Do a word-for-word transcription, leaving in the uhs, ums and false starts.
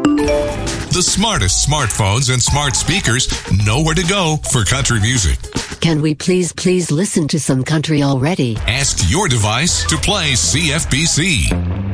The smartest smartphones and smart speakers know where to go for country music. Can we please, please listen to some country already? Ask your device to play C F B C.